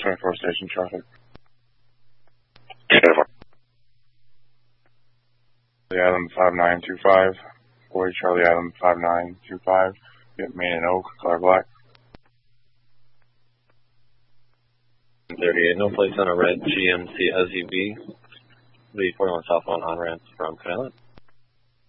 24 station traffic. Charlie Adam 5925. Boy Charlie Adam 5925. Get Main and Oak, color black. 38, no place on a red GMC SUV. The 41 southbound on ramp from Canela.